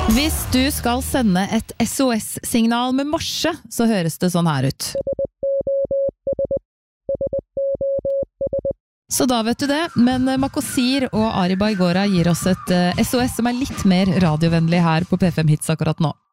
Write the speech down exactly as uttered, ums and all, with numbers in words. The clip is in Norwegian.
Hvis du skal sende et S O S-signal med morse, så høres det sånn her ut. Så da vet du det, men Makosir og Ari Baigora gir oss et S O S som er litt mer radiovennlig her på P fem Hits akkurat nå.